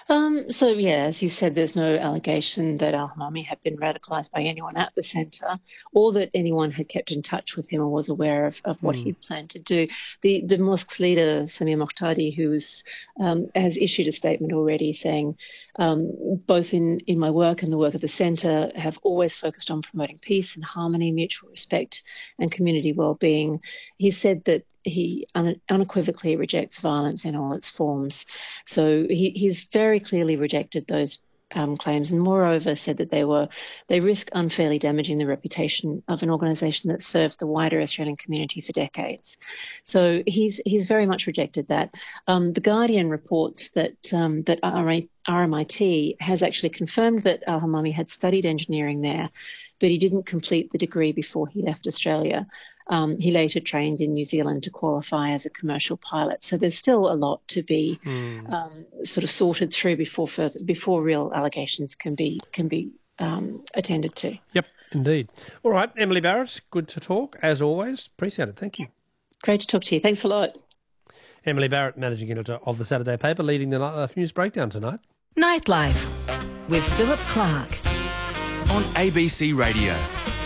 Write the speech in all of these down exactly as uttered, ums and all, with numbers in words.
Um, so, yeah, as you said, there's no allegation that Al-Hamami had been radicalised by anyone at the centre, or that anyone had kept in touch with him or was aware of, of what Hmm. he'd planned to do. The the mosque's leader, Samir Mokhtadi, who was, um, has issued a statement already saying, um, both in, in my work and the work of the centre, have always focused on promoting peace and harmony, mutual respect and community well-being. He said that he un- unequivocally rejects violence in all its forms. So he, he's very clearly rejected those um, claims, and moreover said that they were they risk unfairly damaging the reputation of an organisation that served the wider Australian community for decades. So he's he's very much rejected that. Um, the Guardian reports that um, that R M I T has actually confirmed that Al-Hamami had studied engineering there, but he didn't complete the degree before he left Australia. Um, he later trained in New Zealand to qualify as a commercial pilot. So there's still a lot to be Mm. um, sort of sorted through before further, before real allegations can be can be um, attended to. Yep, indeed. All right, Emily Barrett, good to talk, as always. Appreciate it. Thank you. Great to talk to you. Thanks a lot. Emily Barrett, Managing Editor of the Saturday Paper, leading the Nightlife News Breakdown tonight. Nightlife with Philip Clark on A B C Radio.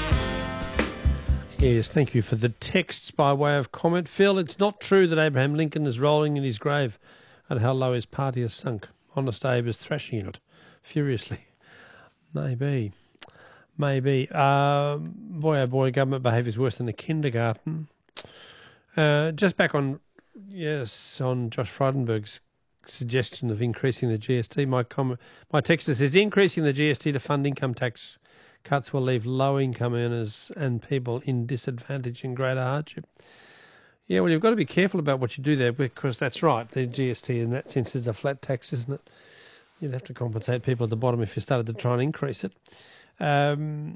Yes, thank you for the texts by way of comment. Phil, it's not true that Abraham Lincoln is rolling in his grave at how low his party has sunk. Honest Abe is thrashing in it furiously. Maybe. Maybe. Uh, boy, oh boy, government behaviour is worse than a kindergarten. Uh, just back on, yes, on Josh Frydenberg's suggestion of increasing the G S T, my comment, my texter says increasing the G S T to fund income tax cuts will leave low-income earners and people in disadvantage and greater hardship. Yeah, well, you've got to be careful about what you do there, because that's right. The G S T in that sense is a flat tax, isn't it? You'd have to compensate people at the bottom if you started to try and increase it. Um,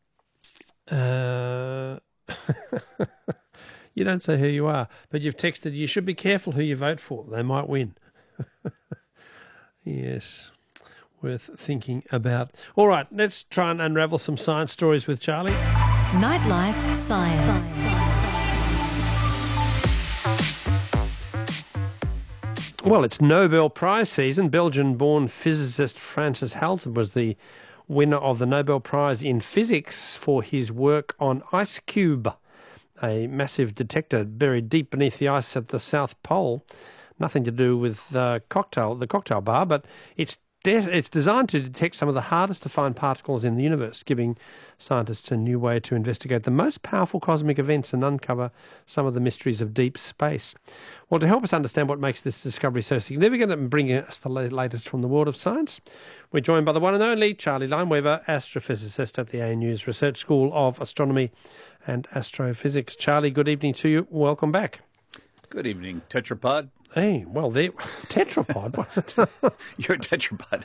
uh, you don't say who you are, but you've texted, you should be careful who you vote for. They might win. Yes. Worth thinking about. All right, let's try and unravel some science stories with Charlie. Nightlife Science. Well, it's Nobel Prize season. Belgian-born physicist Francis Halton was the winner of the Nobel Prize in Physics for his work on IceCube, a massive detector buried deep beneath the ice at the South Pole. Nothing to do with uh, cocktail, the cocktail bar, but it's It's designed to detect some of the hardest to find particles in the universe, giving scientists a new way to investigate the most powerful cosmic events and uncover some of the mysteries of deep space. Well, to help us understand what makes this discovery so significant and bring us the latest from the world of science, we're joined by the one and only Charlie Lineweaver, astrophysicist at the A N U's Research School of Astronomy and Astrophysics. Charlie, good evening to you. Welcome back. Good evening, tetrapod. Hey, well, there, tetrapod. You're a tetrapod.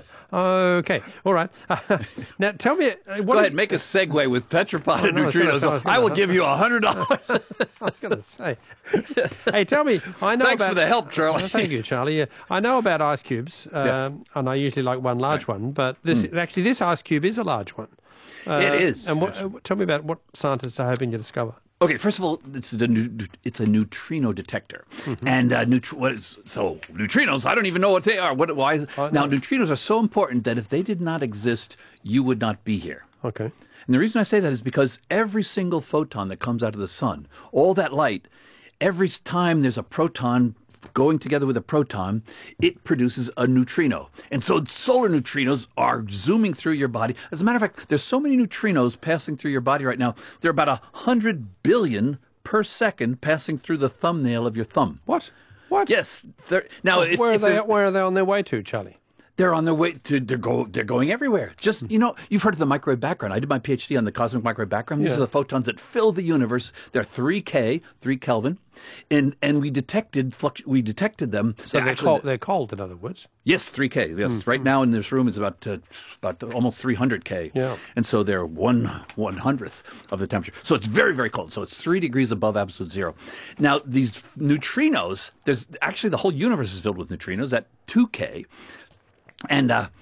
Okay, all right. Uh, now, tell me. Uh, what Go ahead, make a segue with tetrapod and I was gonna neutrinos. say, I was I will gonna- give you a hundred dollars. I was going to say. Hey, tell me. I know Thanks about for the help, Charlie. Oh, thank you, Charlie. Yeah, I know about ice cubes, um, Yeah. and I usually like one large Right. one, but this actually this ice cube is a large one. Uh, It is. And what, uh, tell me about what scientists are hoping to discover. Okay, first of all, this is a new, it's a neutrino detector, Mm-hmm. and uh, neut- what is, so neutrinos. I don't even know what they are. What? Why? Oh, now, no. neutrinos are so important that if they did not exist, you would not be here. Okay. And the reason I say that is because every single photon that comes out of the sun, all that light, every time there's a proton going together with a proton, it produces a neutrino. And so solar neutrinos are zooming through your body. As a matter of fact, there's so many neutrinos passing through your body right now. There are about a hundred billion per second passing through the thumbnail of your thumb. What? What? Yes. they're- Now, if, where are if they? they're- Where are they on their way to, Charlie? they're on their way to, they're, go, they're going everywhere. Just, you know, you've heard of the microwave background. I did my PhD on the cosmic microwave background. These Yeah. are the photons that fill the universe. They're three K, three Kelvin. And and we detected fluctu- we detected them. So they're Actually, cold. They're cold, in other words. Yes, three K. Yes, right now in this room it's about uh, about almost three hundred K. Yeah. And so they're one one hundredth of the temperature. So it's very very cold. So it's three degrees above absolute zero. Now these neutrinos, there's actually the whole universe is filled with neutrinos at two K, and uh,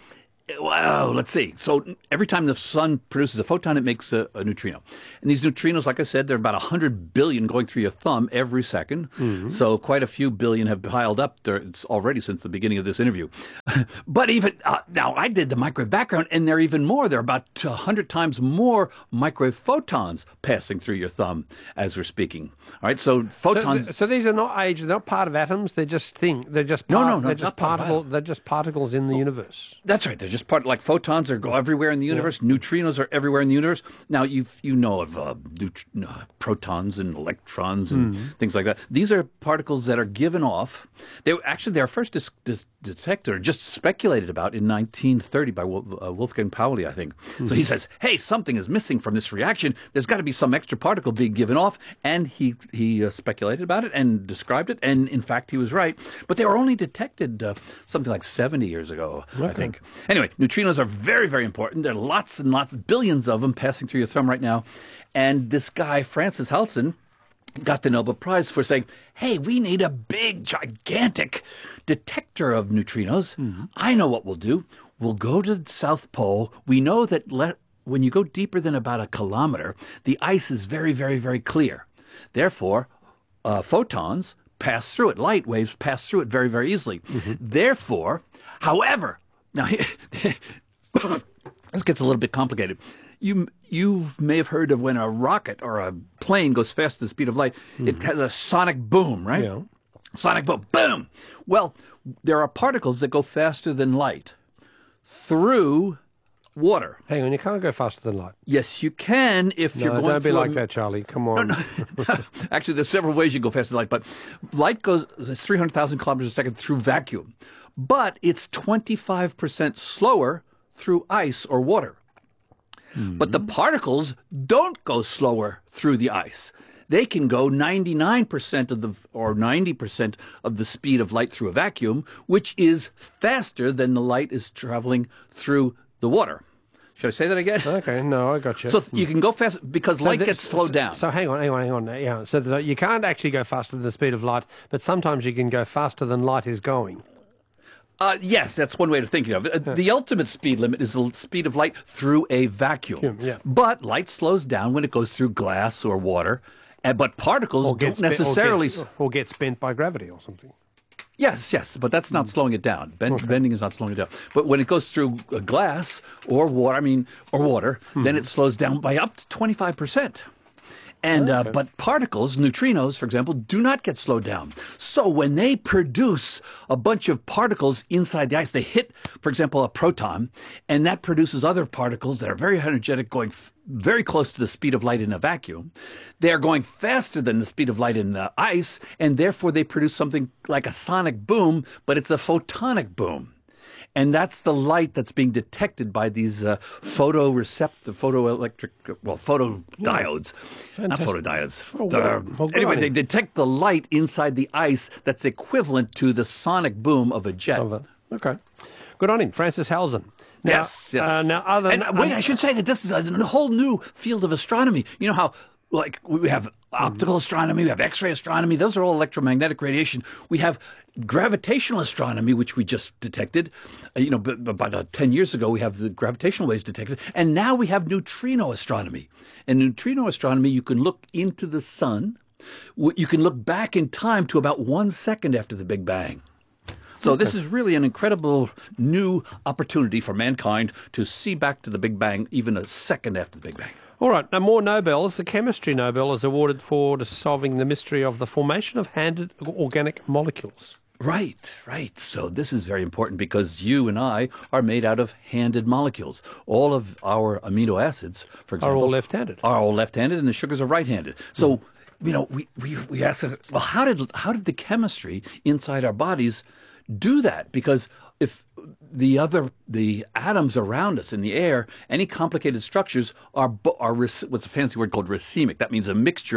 Wow, let's see. So every time the sun produces a photon, it makes a, a neutrino. And these neutrinos, like I said, they're about one hundred billion going through your thumb every second. Mm-hmm. So quite a few billion have piled up there it's already since the beginning of this interview. But even uh, now, I did the microwave background, and there are even more. There are about one hundred times more microwave photons passing through your thumb as we're speaking. All right, so photons. So, so these are not age. They're not part of atoms. They're just thing. They're just no, part, no, no, they're just not part of particle. atoms. They're just particles in the universe. That's right. They're just part like photons are go everywhere in the universe. Yeah. Neutrinos are everywhere in the universe. Now you you know of uh, neut- uh, protons and electrons and mm. things like that. These are particles that are given off. They actually they are first dis- dis- detected or just speculated about in nineteen thirty by Wolf, uh, Wolfgang Pauli, I think. Mm. So he says, "Hey, something is missing from this reaction. There's got to be some extra particle being given off." And he he uh, speculated about it and described it. And in fact, he was right. But they were only detected uh, something like seventy years ago, okay. I think. Anyway, neutrinos are very, very important. There are lots and lots, billions of them passing through your thumb right now. And this guy, Francis Halson, got the Nobel Prize for saying, hey, we need a big, gigantic detector of neutrinos. Mm-hmm. I know what we'll do. We'll go to the South Pole. We know that le- when you go deeper than about a kilometer, the ice is very, very, very clear. Therefore, uh, photons pass through it. Light waves pass through it very, very easily. Mm-hmm. Therefore, however, now this gets a little bit complicated. You you may have heard of when a rocket or a plane goes fast to the speed of light, mm. it has a sonic boom, right? Yeah. Sonic boom, boom. Well, there are particles that go faster than light through water. Hang on, you can't go faster than light. Yes, you can if no, you're going don't be through like a... that, Charlie. Come on. No, no. Actually, there's several ways you can go faster than light, but light goes three hundred thousand kilometers a second through vacuum. But it's twenty-five percent slower through ice or water. Mm-hmm. But the particles don't go slower through the ice. They can go ninety-nine percent of the, or ninety percent of the speed of light through a vacuum, which is faster than the light is traveling through the water. Should I say that again? Okay, no, I got you. So you can go fast because so light this, gets slowed so, down. So hang on, hang on, hang on. Yeah, so the, you can't actually go faster than the speed of light, but sometimes you can go faster than light is going. Uh, yes, that's one way of thinking of it. Uh, the ultimate speed limit is the speed of light through a vacuum. Yeah. But light slows down when it goes through glass or water, and, but particles or don't spent, necessarily... Or gets, or gets bent by gravity or something. Yes, yes, but that's not mm. slowing it down. Bend, okay. Bending is not slowing it down. But when it goes through a glass or water, I mean, or water, mm. then it slows down by up to twenty-five percent. And okay. uh, but particles, neutrinos, for example, do not get slowed down. So when they produce a bunch of particles inside the ice, they hit, for example, a proton, and that produces other particles that are very energetic, going f- very close to the speed of light in a vacuum. They are going faster than the speed of light in the ice, and therefore they produce something like a sonic boom, but it's a photonic boom. And that's the light that's being detected by these uh, photoreceptor, photoelectric, well, photodiodes. Yeah. Not photodiodes. Oh, uh, well, anyway, they detect the light inside the ice that's equivalent to the sonic boom of a jet. Of a, okay. Good on him, Francis Halson. Now, yes, yes. Uh, now, other and than, wait, um, I should say that this is a, a whole new field of astronomy. You know how, like, we have optical astronomy, we have X-ray astronomy. Those are all electromagnetic radiation. We have gravitational astronomy, which we just detected. Uh, you know, b- b- about uh, ten years ago, we have the gravitational waves detected. And now we have neutrino astronomy. And neutrino astronomy, you can look into the sun. You can look back in time to about one second after the Big Bang. So this is really an incredible new opportunity for mankind to see back to the Big Bang even a second after the Big Bang. All right, now more Nobels. The Chemistry Nobel is awarded for solving the mystery of the formation of handed organic molecules. Right, right. So this is very important because you and I are made out of handed molecules. All of our amino acids, for example, are all left-handed. Are all left-handed, and the sugars are right-handed. So, mm. you know, we we we ask, well, how did how did the chemistry inside our bodies do that? Because if the other the atoms around us in the air, any complicated structures are are what's a fancy word called racemic. That means a mixture of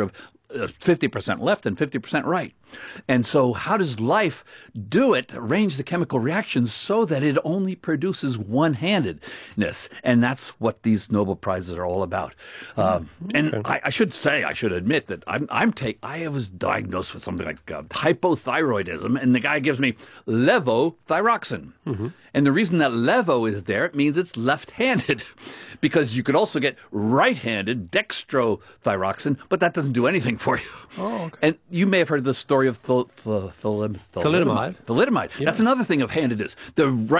fifty percent left and fifty percent right. And so how does life do it, arrange the chemical reactions so that it only produces one-handedness? And that's what these Nobel Prizes are all about. Um, and Okay. I, I should say, I should admit that I'm, I'm take, I was diagnosed with something like uh, hypothyroidism, and the guy gives me levothyroxine. Mm-hmm. And the reason that levo is there, it means it's left-handed, because you could also get right-handed dextrothyroxine, but that doesn't do anything for you. Oh, okay. And you may have heard the story of thal- thal- thal- Thalidomide. Thalidomide. That's another thing of handedness. The right